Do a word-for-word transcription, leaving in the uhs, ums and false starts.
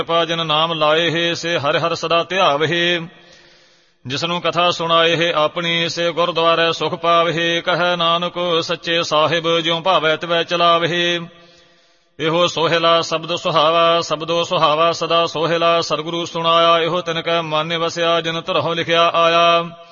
ਕਿਰਪਾ ਜਿਨ ਨਾਮ ਲਾਏ ਹੈ ਸੇ ਹਰਿ ਹਰਿ ਸਦਾ ਧਿਆਵਹਿ। ਜਿਸਨੂੰ ਕਥਾ ਸੁਣਾਏ ਹੈ ਆਪਣੀ ਸੇ ਗੁਰਦੁਆਰੇ ਸੁਖ ਪਾਵਹਿ। ਕਹੈ ਨਾਨਕ ਸੱਚੇ ਸਾਹਿਬ ਜਿਉ ਭਾਵੈ ਤਿਵੈ ਚਲਾਵਹਿ। ਇਹੋ ਸੋਹਿਲਾ ਸ਼ਬਦ ਸੁਹਾਵਾ ਸ਼ਬਦੋ ਸੁਹਾਵਾ ਸਦਾ ਸੋਹਿਲਾ। ਸਤਿਗੁਰੂ ਸੁਣਾਇਆ ਇਹੋ ਤਿਨ ਕੈ ਮਨ ਵਸਿਆ ਜਿਨ ਧਰਹੁ ਲਿਖਿਆ ਆਇਆ।